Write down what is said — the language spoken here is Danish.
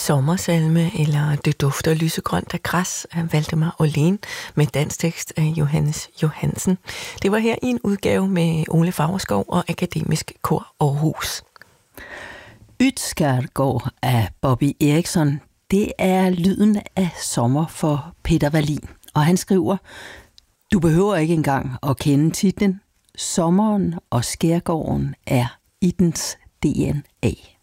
Sommersalme, eller Det dufter lysegrønt af græs af Valdemar Åhlén, med danstekst af Johannes Johansen. Det var her i en udgave med Ole Favreskov og Akademisk Kor Aarhus. Ytskærgård af Bobby Eriksson, det er lyden af sommer for Peter Wallin. Og han skriver: Du behøver ikke engang at kende titlen. Sommeren og skærgården er i dens DNA.